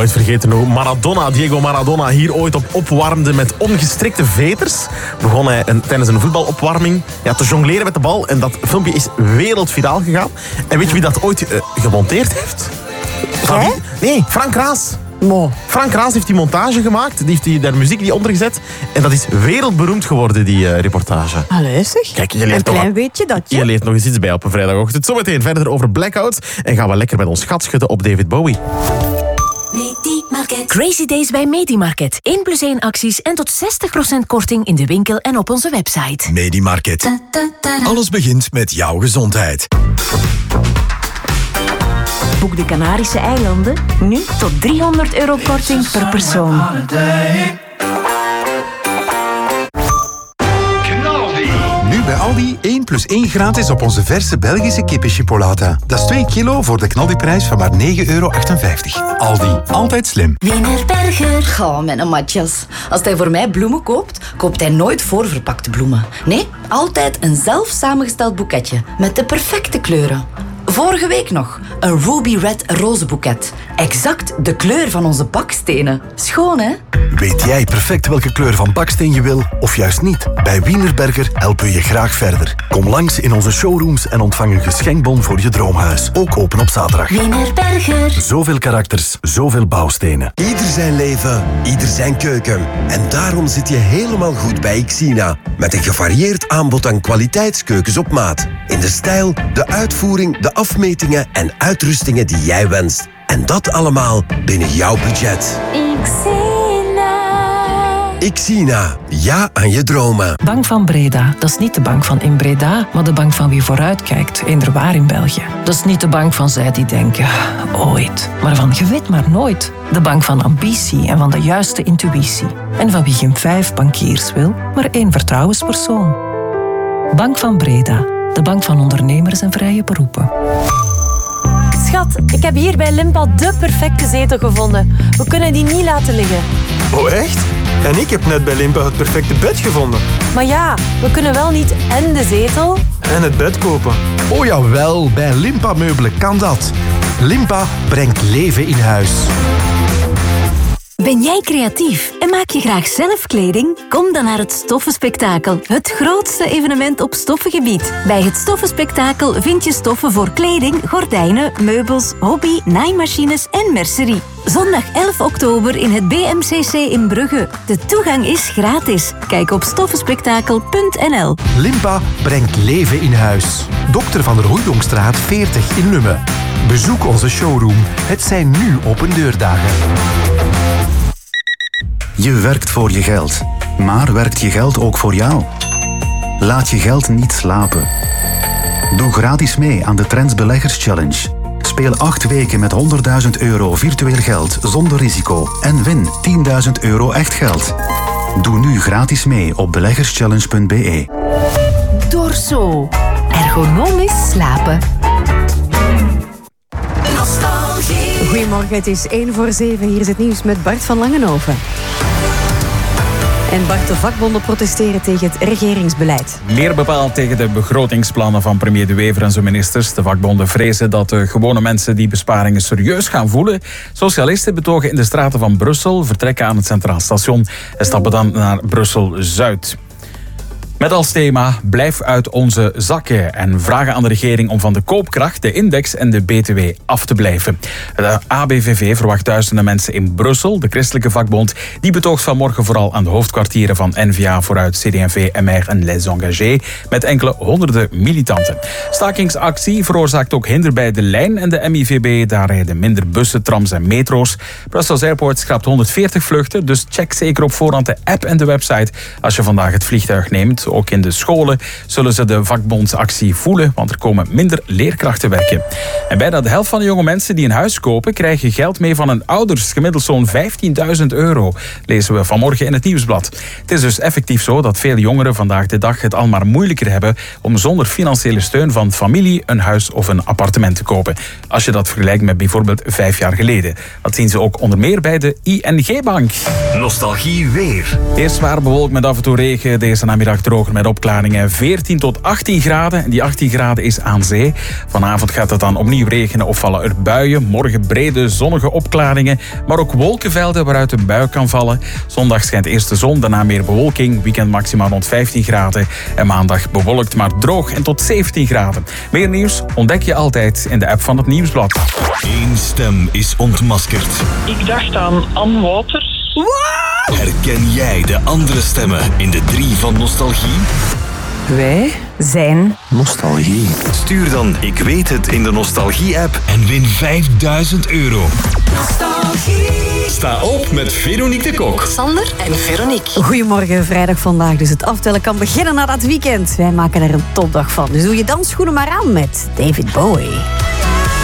nooit vergeten hoe Diego Maradona hier ooit op opwarmde met ongestrikte veters. Begon hij tijdens een voetbalopwarming te jongleren met de bal. En dat filmpje is wereldviraal gegaan. En weet je wie dat ooit gemonteerd heeft? Nee, Frank Raas. Frank Raas heeft die montage gemaakt. Die heeft de muziek die ondergezet. En dat is wereldberoemd geworden, die reportage. Allee zeg. Kijk, je leert een klein beetje dat je. Je leert nog eens iets bij op een vrijdagochtend. Zometeen verder over blackouts. En gaan we lekker met ons gat schudden op David Bowie. Crazy Days bij Medimarket. 1+1 acties en tot 60% korting in de winkel en op onze website. Medimarket. Alles begint met jouw gezondheid. Boek de Canarische eilanden. Nu tot €300 korting per persoon. Nu bij Aldi 1+1 gratis op onze verse Belgische kippenchipolata. Dat is 2 kilo voor de knaldiprijs van maar €9,58. Aldi, altijd slim. Wienerberger. Goh, mijn matjas. Als hij voor mij bloemen koopt, koopt hij nooit voorverpakte bloemen. Nee, altijd een zelf samengesteld boeketje met de perfecte kleuren. Vorige week nog een Ruby Red rozenboeket. Exact de kleur van onze bakstenen. Schoon, hè? Weet jij perfect welke kleur van baksteen je wil, of juist niet? Bij Wienerberger helpen we je graag verder. Kom langs in onze showrooms en ontvang een geschenkbon voor je droomhuis. Ook open op zaterdag. Wienerberger. Zoveel karakters, zoveel bouwstenen. Ieder zijn leven, ieder zijn keuken. En daarom zit je helemaal goed bij Xina. Met een gevarieerd aanbod aan kwaliteitskeukens op maat. In de stijl, de uitvoering, de afmetingen en uitrustingen die jij wenst. En dat allemaal binnen jouw budget. Xina, ja aan je dromen. Bank van Breda, dat is niet de bank van in Breda, maar de bank van wie vooruitkijkt, inderwaar in België. Dat is niet de bank van zij die denken, ooit, maar van je weet maar nooit. De bank van ambitie en van de juiste intuïtie. En van wie geen 5 bankiers wil, maar 1 vertrouwenspersoon. Bank van Breda, de bank van ondernemers en vrije beroepen. Schat, ik heb hier bij Limpa de perfecte zetel gevonden. We kunnen die niet laten liggen. Oh, echt? En ik heb net bij Limpa het perfecte bed gevonden. Maar ja, we kunnen wel niet en de zetel en het bed kopen. Oh jawel, bij Limpa Meubelen kan dat. Limpa brengt leven in huis. Ben jij creatief en maak je graag zelf kleding? Kom dan naar het Stoffenspektakel, het grootste evenement op stoffengebied. Bij het Stoffenspektakel vind je stoffen voor kleding, gordijnen, meubels, hobby, naaimachines en mercerie. Zondag 11 oktober in het BMCC in Brugge. De toegang is gratis. Kijk op stoffenspektakel.nl. Limpa brengt leven in huis. Dr. van der Hoejdongstraat 40 in Lummen. Bezoek onze showroom. Het zijn nu open deurdagen. Je werkt voor je geld, maar werkt je geld ook voor jou? Laat je geld niet slapen. Doe gratis mee aan de Trends Beleggers Challenge. Speel 8 weken met €100.000 virtueel geld zonder risico en win €10.000 echt geld. Doe nu gratis mee op beleggerschallenge.be. Dorso. Ergonomisch slapen. Goedemorgen, het is 7:01. Hier is het nieuws met Bart van Langenhoven. En Bart, de vakbonden protesteren tegen het regeringsbeleid. Meer bepaald tegen de begrotingsplannen van premier De Wever en zijn ministers. De vakbonden vrezen dat de gewone mensen die besparingen serieus gaan voelen. Socialisten betogen in de straten van Brussel, vertrekken aan het Centraal Station en stappen dan naar Brussel-Zuid. Met als thema blijf uit onze zakken en vragen aan de regering om van de koopkracht, de index en de BTW af te blijven. De ABVV verwacht duizenden mensen in Brussel. De christelijke vakbond die betoogt vanmorgen vooral aan de hoofdkwartieren van N-VA, Vooruit, CD&V, MR en Les Engagés met enkele honderden militanten. Stakingsactie veroorzaakt ook hinder bij de lijn en de MIVB. Daar rijden minder bussen, trams en metro's. Brussels Airport schrapt 140 vluchten, dus check zeker op voorhand de app en de website als je vandaag het vliegtuig neemt. Ook in de scholen zullen ze de vakbondsactie voelen, want er komen minder leerkrachten werken. En bijna de helft van de jonge mensen die een huis kopen, krijgen geld mee van hun ouders. Gemiddeld zo'n €15.000, lezen we vanmorgen in het Nieuwsblad. Het is dus effectief zo dat veel jongeren vandaag de dag het al maar moeilijker hebben om zonder financiële steun van familie een huis of een appartement te kopen. Als je dat vergelijkt met bijvoorbeeld 5 jaar geleden. Dat zien ze ook onder meer bij de ING-bank. Nostalgie weer. Eerst zwaar bewolkt met af en toe regen. Deze namiddag droog droger met opklaringen. 14 tot 18 graden. En die 18 graden is aan zee. Vanavond gaat het dan opnieuw regenen of vallen er buien. Morgen brede zonnige opklaringen. Maar ook wolkenvelden waaruit een bui kan vallen. Zondag schijnt eerst de zon, daarna meer bewolking. Weekend maximaal rond 15 graden. En maandag bewolkt, maar droog en tot 17 graden. Meer nieuws ontdek je altijd in de app van het Nieuwsblad. Eén stem is ontmaskerd. Ik dacht aan Anne Wouters. Wow! Herken jij de andere stemmen in de 3 van Nostalgie? Wij zijn Nostalgie. Stuur dan Ik weet het in de Nostalgie-app en win €5000. Nostalgie. Sta op met Veronique de Kok. Sander en Veronique. Goedemorgen, vrijdag vandaag. Dus het aftellen kan beginnen na dat weekend. Wij maken er een topdag van. Dus doe je dansschoenen maar aan met David Bowie.